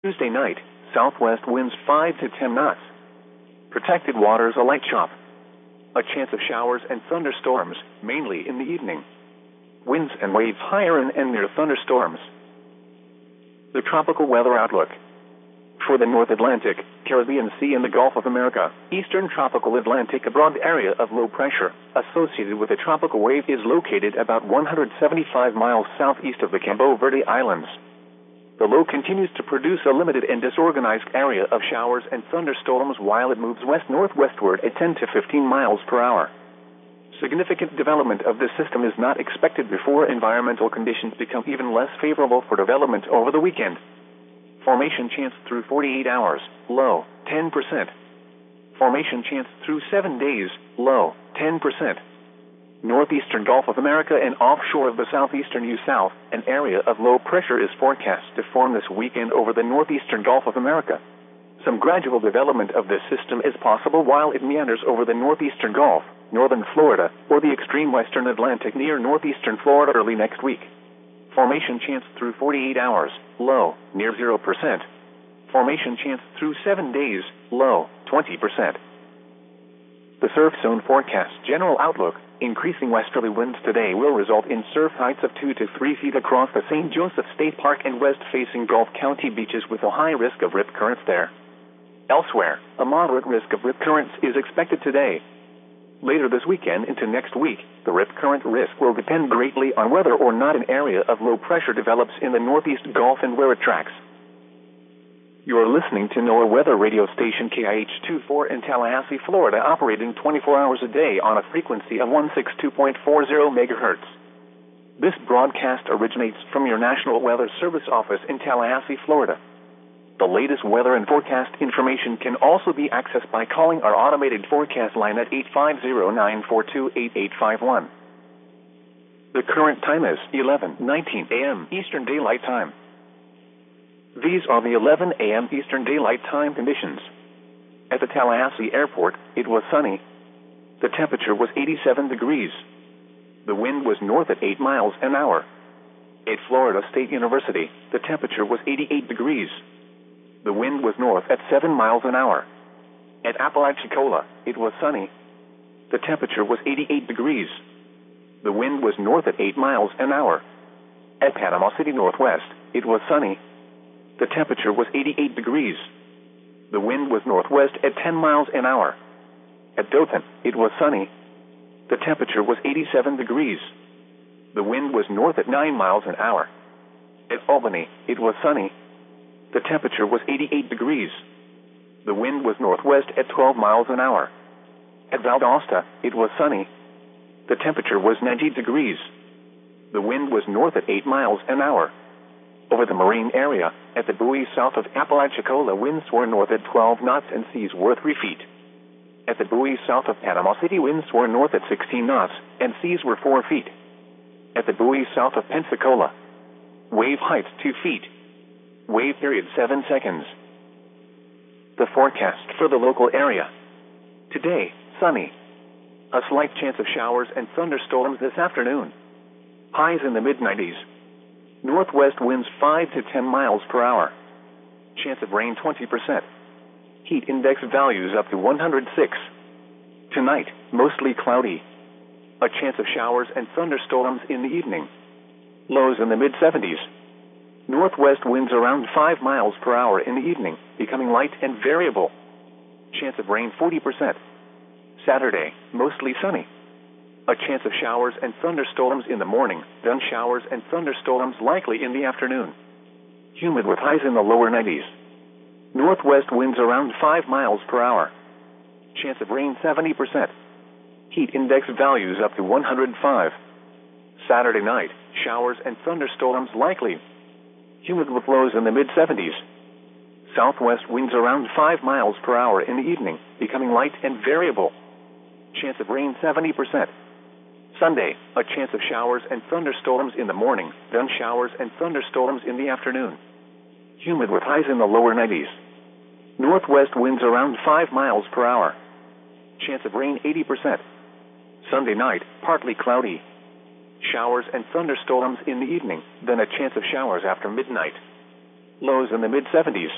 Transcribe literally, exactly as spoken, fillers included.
Tuesday night, southwest winds five to ten knots. Protected waters a light chop. A chance of showers and thunderstorms, mainly in the evening. Winds and waves higher and, and near thunderstorms. The tropical weather outlook. For the North Atlantic, Caribbean Sea and the Gulf of America, Eastern Tropical Atlantic, a broad area of low pressure associated with a tropical wave is located about one hundred seventy-five miles southeast of the Cabo Verde Islands. The low continues to produce a limited and disorganized area of showers and thunderstorms while it moves west-northwestward at ten to fifteen miles per hour. Significant development of this system is not expected before environmental conditions become even less favorable for development over the weekend. Formation chance through forty-eight hours, low, ten percent. Formation chance through seven days, low, ten percent. Northeastern Gulf of America and offshore of the southeastern U South, an area of low pressure is forecast to form this weekend over the northeastern Gulf of America. Some gradual development of this system is possible while it meanders over the northeastern Gulf, northern Florida, or the extreme western Atlantic near northeastern Florida early next week. Formation chance through forty-eight hours, low, near zero percent. Formation chance through seven days, low, twenty percent. The surf zone forecast general outlook. Increasing westerly winds today will result in surf heights of two to three feet across the Saint Joseph State Park and west-facing Gulf County beaches with a high risk of rip currents there. Elsewhere, a moderate risk of rip currents is expected today. Later this weekend into next week, the rip current risk will depend greatly on whether or not an area of low pressure develops in the northeast Gulf and where it tracks. You are listening to NOAA Weather Radio Station K I H twenty-four in Tallahassee, Florida, operating twenty-four hours a day on a frequency of one sixty-two point four zero megahertz. This broadcast originates from your National Weather Service office in Tallahassee, Florida. The latest weather and forecast information can also be accessed by calling our automated forecast line at eight five zero, nine four two, eight eight five one. The current time is eleven nineteen a m Eastern Daylight Time. These are the eleven a m Eastern Daylight Time conditions. At the Tallahassee Airport, it was sunny. The temperature was eighty-seven degrees. The wind was north at eight miles an hour. At Florida State University, the temperature was eighty-eight degrees. The wind was north at seven miles an hour. At Apalachicola, it was sunny. The temperature was eighty-eight degrees. The wind was north at eight miles an hour. At Panama City Northwest, it was sunny. The temperature was eighty-eight degrees. The wind was northwest at ten miles an hour. At Dothan, it was sunny. The temperature was eighty-seven degrees. The wind was north at nine miles an hour. At Albany, it was sunny. The temperature was eighty-eight degrees. The wind was northwest at twelve miles an hour. At Valdosta, it was sunny. The temperature was ninety degrees. The wind was north at eight miles an hour. Over the marine area, at the buoy south of Apalachicola, winds were north at twelve knots and seas were three feet. At the buoy south of Panama City, winds were north at sixteen knots and seas were four feet. At the buoy south of Pensacola, wave height two feet. Wave period seven seconds. The forecast for the local area. Today, sunny. A slight chance of showers and thunderstorms this afternoon. Highs in the mid nineties. Northwest winds five to ten miles per hour. Chance of rain twenty percent. Heat index values up to one hundred six. Tonight, mostly cloudy. A chance of showers and thunderstorms in the evening. Lows in the mid seventies. Northwest winds around five miles per hour in the evening, becoming light and variable. Chance of rain forty percent. Saturday, mostly sunny. A chance of showers and thunderstorms in the morning, then showers and thunderstorms likely in the afternoon. Humid with highs in the lower nineties. Northwest winds around five miles per hour. Chance of rain seventy percent. Heat index values up to one hundred five. Saturday night, showers and thunderstorms likely. Humid with lows in the mid seventies. Southwest winds around five miles per hour in the evening, becoming light and variable. Chance of rain seventy percent. Sunday, a chance of showers and thunderstorms in the morning, then showers and thunderstorms in the afternoon. Humid with highs in the lower nineties. Northwest winds around five miles per hour. Chance of rain eighty percent. Sunday night, partly cloudy. Showers and thunderstorms in the evening, then a chance of showers after midnight. Lows in the mid seventies.